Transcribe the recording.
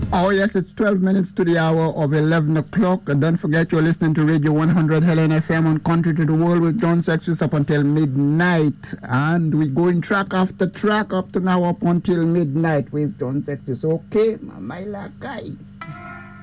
Oh, yes, it's 12 minutes to the hour of 11 o'clock. Don't forget you're listening to Radio 100 Helen FM on Country to the World with John Sextus up until midnight. And we're going track after track up to now up until midnight with John Sextus. Okay, my lakai.